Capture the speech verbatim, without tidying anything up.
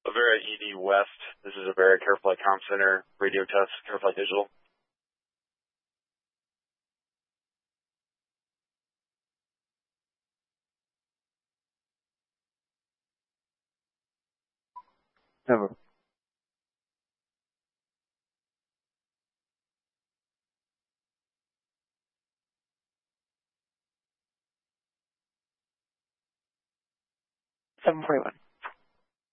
Avera E D West. This is Avera Careflight Comm Center, radio test, Careflight Digital. Over. seven forty-one.